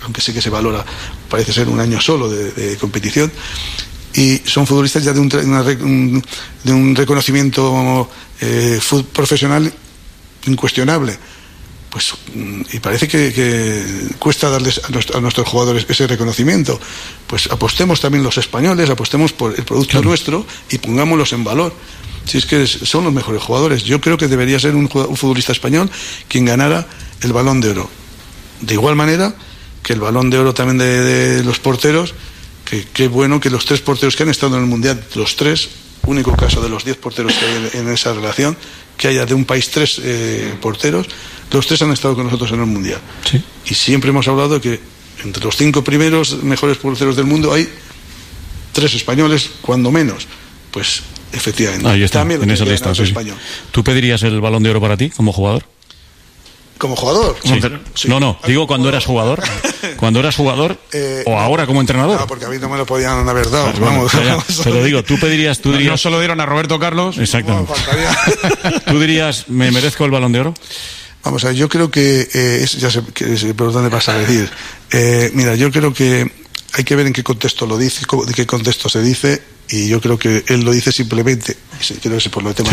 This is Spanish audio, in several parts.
aunque sé que se valora, parece ser un año solo de competición, y son futbolistas ya de un reconocimiento profesional incuestionable. Pues, y parece que cuesta darles a nuestros jugadores ese reconocimiento. Pues apostemos también los españoles, apostemos por el producto nuestro y pongámoslos en valor. Si es que son los mejores jugadores. Yo creo que debería ser un futbolista español quien ganara el Balón de Oro. De igual manera que el Balón de Oro también de los porteros, que qué bueno que los 3 porteros que han estado en el Mundial, los 3, único caso de los 10 porteros que hay en esa relación, que haya de un país 3 porteros, los 3 han estado con nosotros en el Mundial. Sí. Y siempre hemos hablado de que entre los 5 primeros mejores porteros del mundo hay 3 españoles, cuando menos. Pues efectivamente. Ahí está, también en esa lista. Sí. ¿Tú pedirías el Balón de Oro para ti como jugador? ¿Como jugador? Sí. Sí. No, digo cuando eras jugador. Cuando eras jugador o ahora como entrenador. No, porque a mí no me lo podían haber dado. Vamos. Pero digo, tú dirías... No solo dieron a Roberto Carlos. Exactamente. ¿Tú dirías, me merezco el Balón de Oro? Vamos a ver, yo creo que... ya sé por dónde vas a decir. Mira, yo creo que hay que ver en qué contexto lo dice, de qué contexto se dice, y yo creo que él lo dice simplemente, creo que es por lo de tema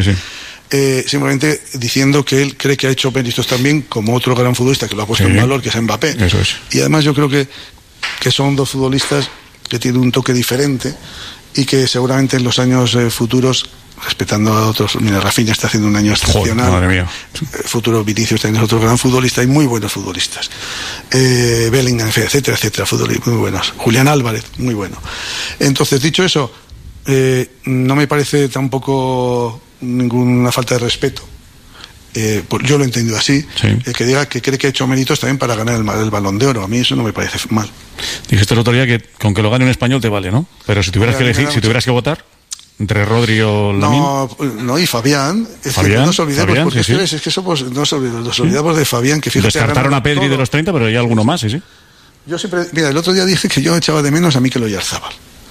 de simplemente diciendo que él cree que ha hecho méritos también como otro gran futbolista que lo ha puesto en valor, que es Mbappé. Eso es. Y además yo creo que son 2 futbolistas que tienen un toque diferente y que seguramente en los años futuros, respetando a otros, mira, Rafinha está haciendo un año excepcional. Joder, madre mía. Futuro Vinicius también es otro gran futbolista, hay muy buenos futbolistas. Bellingham, etcétera, futbolistas muy buenos. Julián Álvarez, muy bueno. Entonces, dicho eso, no me parece tampoco ninguna falta de respeto. Pues yo lo he entendido así. Sí. El que diga que cree que ha hecho méritos también para ganar el Balón de Oro, a mí eso no me parece mal. Dijiste el otro día que con que lo gane un español te vale, ¿no? Pero si tuvieras que elegir, si tuvieras que votar entre Rodri o Lamine. No, y Fabián. Fabián, no nos olvidemos, porque sí. Es que somos, nos olvidamos de Fabián, que fíjate. Descartaron a Pedri de los 30, pero hay alguno más, sí. Yo siempre, mira, el otro día dije que yo echaba de menos a Mikel Oyarzabal.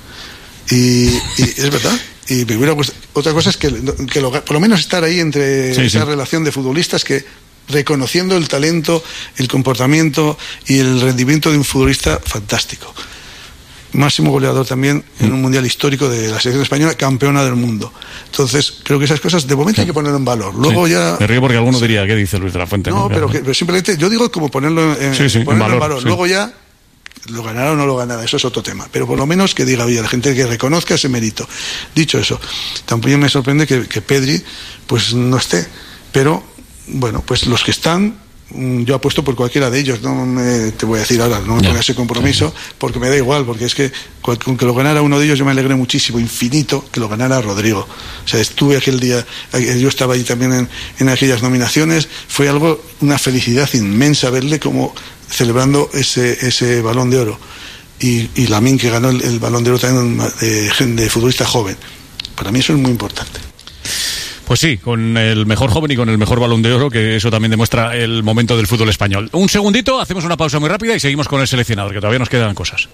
Y es verdad. Y me hubiera gustado. Otra cosa es que por lo menos estar ahí entre esa relación de futbolistas que, reconociendo el talento, el comportamiento y el rendimiento de un futbolista fantástico. Máximo goleador también en un mundial histórico de la selección española, campeona del mundo. Entonces, creo que esas cosas de momento hay que ponerlo en valor. Luego ya... Me río porque alguno diría, ¿qué dice Luis de la Fuente? No, pero simplemente yo digo como ponerlo en valor. Sí. Luego ya lo ganará o no lo ganará, eso es otro tema. Pero por lo menos que diga, oye, la gente que reconozca ese mérito. Dicho eso, tampoco me sorprende que Pedri pues no esté. Pero, bueno, pues los que están, yo apuesto por cualquiera de ellos. Te voy a decir ahora, no me ponga ese compromiso, porque me da igual, porque es que con que lo ganara uno de ellos yo me alegré muchísimo, infinito, que lo ganara Rodrigo. O sea, estuve aquel día, yo estaba allí también en aquellas nominaciones, fue algo, una felicidad inmensa verle como celebrando ese Balón de Oro. Y Lamine, que ganó el Balón de Oro también de futbolista joven. Para mí eso es muy importante. Pues sí, con el mejor joven y con el mejor Balón de Oro, que eso también demuestra el momento del fútbol español. Un segundito, hacemos una pausa muy rápida y seguimos con el seleccionador, que todavía nos quedan cosas.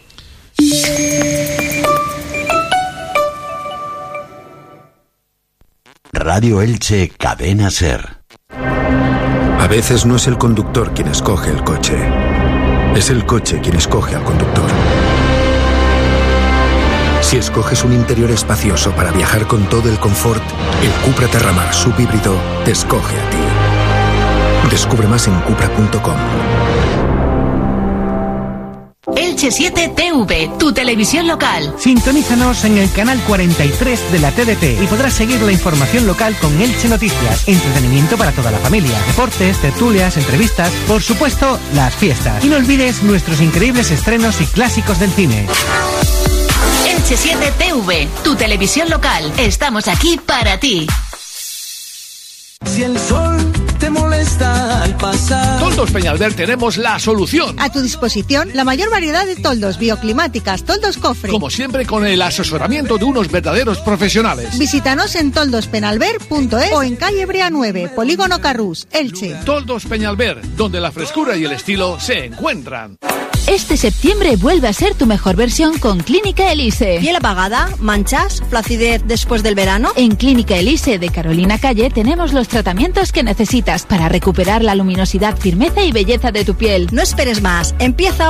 Radio Elche, Cadena SER. A veces no es el conductor quien escoge el coche, es el coche quien escoge al conductor. Si escoges un interior espacioso para viajar con todo el confort, el Cupra Terramar subhíbrido te escoge a ti. Descubre más en cupra.com. Elche 7 TV, tu televisión local. Sintonízanos en el canal 43 de la TDT y podrás seguir la información local con Elche Noticias, entretenimiento para toda la familia, deportes, tertulias, entrevistas, por supuesto, las fiestas. Y no olvides nuestros increíbles estrenos y clásicos del cine. Elche 7 TV, tu televisión local. Estamos aquí para ti. Si el sol te molesta al pasar. Toldos Peñalver tenemos la solución. A tu disposición la mayor variedad de toldos, bioclimáticas, toldos cofre. Como siempre, con el asesoramiento de unos verdaderos profesionales. Visítanos en toldospenalver.es o en calle Brea 9, Polígono Carrús, Elche. Toldos Peñalver, donde la frescura y el estilo se encuentran. Este septiembre vuelve a ser tu mejor versión con Clínica Elise. ¿Piel apagada? ¿Manchas? ¿Flacidez después del verano? En Clínica Elise de Carolina Calle tenemos los tratamientos que necesitas para recuperar la luminosidad, firmeza y belleza de tu piel. No esperes más. Empieza